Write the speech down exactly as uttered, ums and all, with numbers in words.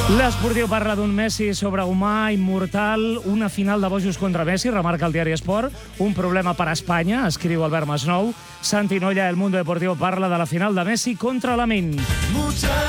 L'Esportiu parla d'un Messi sobrehumà, immortal, una final de bojos contra Messi, remarca el diari Esport, un problema per a Espanya, escriu Albert Masnou. Santi Nolla, El Mundo Deportivo, parla de la final de Messi contra Lamine.